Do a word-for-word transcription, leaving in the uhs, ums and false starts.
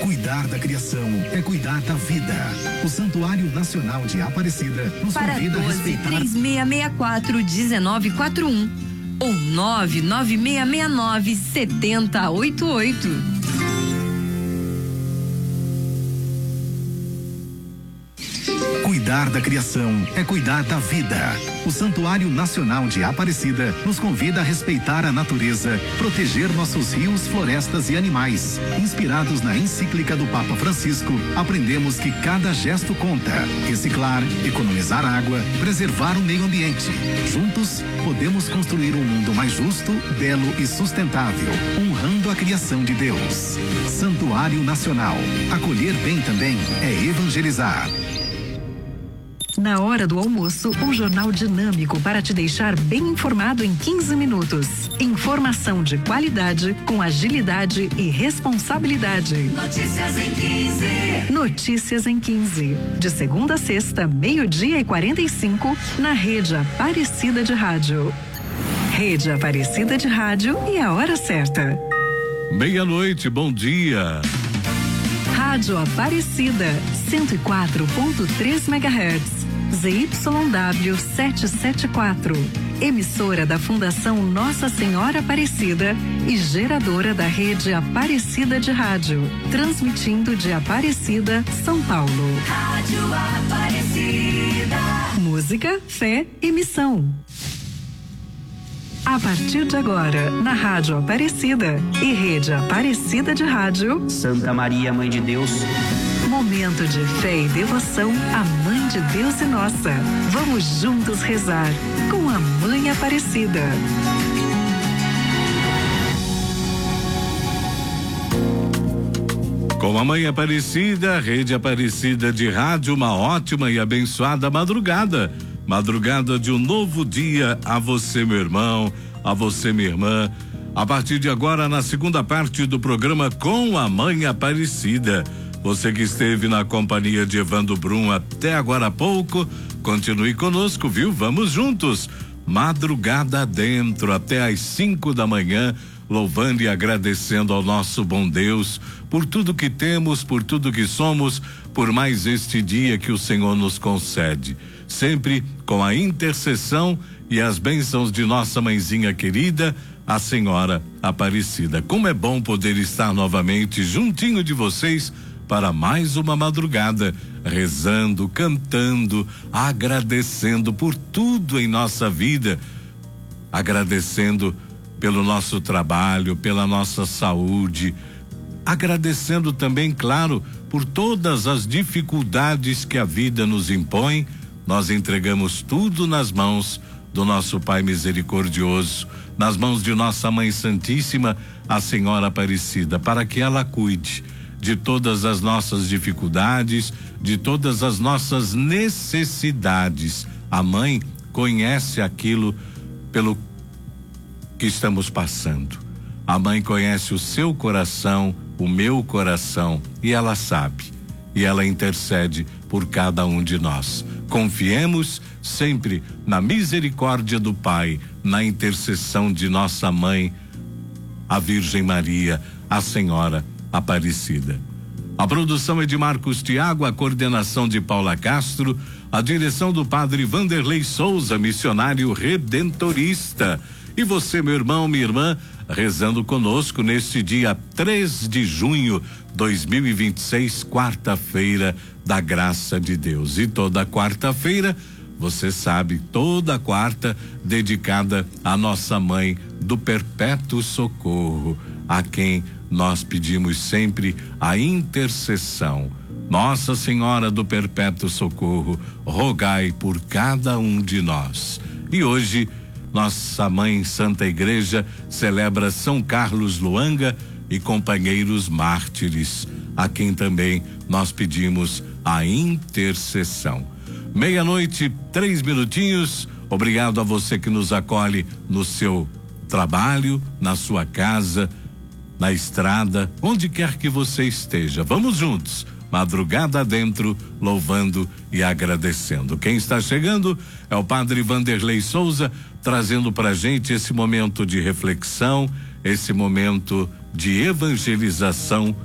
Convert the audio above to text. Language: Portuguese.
Cuidar da criação é cuidar da vida. O Santuário Nacional de Aparecida nos para convida a respeitar. três seis seis quatro, um nove quatro um ou nove nove seis seis nove, sete zero oito oito. Cuidar da criação é cuidar da vida. O Santuário Nacional de Aparecida nos convida a respeitar a natureza, proteger nossos rios, florestas e animais. Inspirados na encíclica do Papa Francisco, aprendemos que cada gesto conta. Reciclar, economizar água, preservar o meio ambiente. Juntos, podemos construir um mundo mais justo, belo e sustentável, honrando a criação de Deus. Santuário Nacional. Acolher bem também é evangelizar. Na hora do almoço, um jornal dinâmico para te deixar bem informado em quinze minutos. Informação de qualidade, com agilidade e responsabilidade. Notícias em quinze. Notícias em quinze. De segunda a sexta, meio-dia e quarenta e cinco, na Rede Aparecida de Rádio. Rede Aparecida de Rádio e a hora certa. Meia-noite, bom dia. Rádio Aparecida, cento e quatro ponto três megahertz. Z Y W setecentos e setenta e quatro, emissora da Fundação Nossa Senhora Aparecida e geradora da Rede Aparecida de Rádio, transmitindo de Aparecida, São Paulo. Rádio Aparecida. Música, fé e missão. A partir de agora, na Rádio Aparecida e Rede Aparecida de Rádio, Santa Maria, Mãe de Deus. Momento de fé e devoção à Mãe de Deus e nossa. Vamos juntos rezar com a Mãe Aparecida. Com a Mãe Aparecida, Rede Aparecida de Rádio, uma ótima e abençoada madrugada. Madrugada de um novo dia a você, meu irmão, a você, minha irmã. A partir de agora, na segunda parte do programa Com a Mãe Aparecida. Você que esteve na companhia de Evandro Brum até agora há pouco, continue conosco, viu? Vamos juntos. Madrugada dentro, até às cinco da manhã, louvando e agradecendo ao nosso bom Deus por tudo que temos, por tudo que somos, por mais este dia que o Senhor nos concede. Sempre com a intercessão e as bênçãos de nossa mãezinha querida, a Senhora Aparecida. Como é bom poder estar novamente juntinho de vocês para mais uma madrugada, rezando, cantando, agradecendo por tudo em nossa vida, agradecendo pelo nosso trabalho, pela nossa saúde, agradecendo também, claro, por todas as dificuldades que a vida nos impõe. Nós entregamos tudo nas mãos do nosso Pai misericordioso, nas mãos de nossa Mãe Santíssima, a Senhora Aparecida, para que ela cuide de todas as nossas dificuldades, de todas as nossas necessidades. A mãe conhece aquilo pelo que estamos passando. A mãe conhece o seu coração, o meu coração, e ela sabe, e ela intercede por cada um de nós. Confiemos sempre na misericórdia do Pai, na intercessão de nossa mãe, a Virgem Maria, a Senhora Aparecida. A produção é de Marcos Tiago, a coordenação de Paula Castro, a direção do Padre Vanderlei Souza, missionário redentorista. E você, meu irmão, minha irmã, rezando conosco neste dia três de junho de dois mil e vinte e seis, quarta-feira da graça de Deus. E toda quarta-feira, você sabe, toda quarta dedicada à nossa mãe do Perpétuo Socorro, a quem nós pedimos sempre a intercessão. Nossa Senhora do Perpétuo Socorro, rogai por cada um de nós. E hoje, nossa Mãe Santa Igreja celebra São Carlos Luanga e companheiros mártires, a quem também nós pedimos a intercessão. Meia-noite, três minutinhos. Obrigado a você que nos acolhe no seu trabalho, na sua casa, na estrada, onde quer que você esteja. Vamos juntos, madrugada dentro, louvando e agradecendo. Quem está chegando é o Padre Vanderlei Souza, trazendo pra gente esse momento de reflexão, esse momento de evangelização